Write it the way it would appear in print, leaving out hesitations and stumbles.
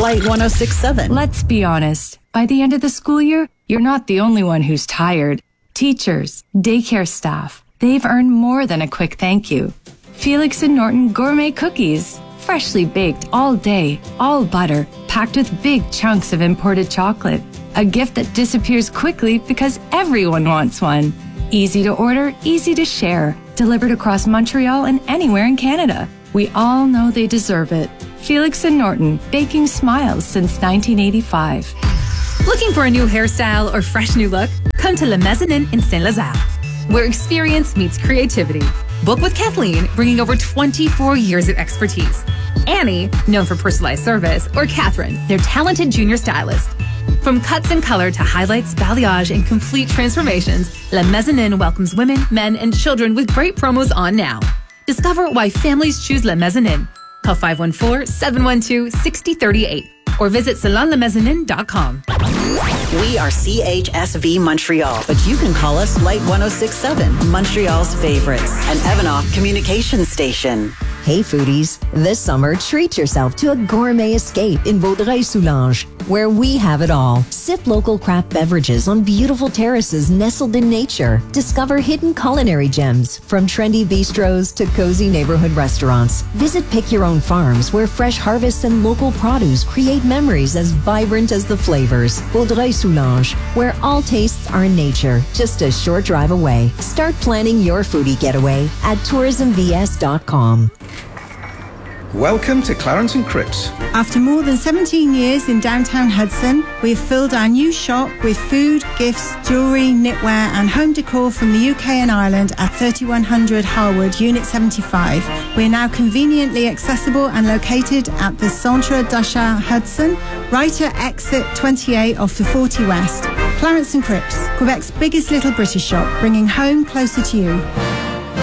Flight 1067. Let's be honest. By the end of the school year, you're not the only one who's tired. Teachers, daycare staff, they've earned more than a quick thank you. Felix and Norton gourmet cookies. Freshly baked all day, all butter, packed with big chunks of imported chocolate. A gift that disappears quickly because everyone wants one. Easy to order, easy to share. Delivered across Montreal and anywhere in Canada. We all know they deserve it. Felix and Norton, baking smiles since 1985. Looking for a new hairstyle or fresh new look? Come to Le Mezzanine in Saint-Lazare, where experience meets creativity. Book with Kathleen, bringing over 24 years of expertise. Annie, known for personalized service, or Catherine, their talented junior stylist. From cuts and color to highlights, balayage, and complete transformations, Le Mezzanine welcomes women, men, and children with great promos on now. Discover why families choose Le Mezzanine. Call 514-712-6038 or visit salonlemezzanine.com. We are CHSV Montreal, but you can call us Flight 1067, Montreal's favorites, an Evanoff communication station. Hey foodies, this summer treat yourself to a gourmet escape in Vaudreuil-Soulanges, where we have it all. Sip local craft beverages on beautiful terraces nestled in nature. Discover hidden culinary gems, from trendy bistros to cozy neighborhood restaurants. Visit Pick Your Own Farms, where fresh harvests and local produce create memories as vibrant as the flavors. Vaudreuil-Soulanges, where all tastes are in nature, just a short drive away. Start planning your foodie getaway at tourismvs.com. Welcome to Clarence and Cripps. After more than 17 years in downtown Hudson, we've filled our new shop with food, gifts, jewellery, knitwear and home decor from the UK and Ireland at 3100 Harwood, Unit 75. We're now conveniently accessible and located at the Centre d'Achat Hudson, right at exit 28 off the 40 West. Clarence and Cripps, Quebec's biggest little British shop, bringing home closer to you.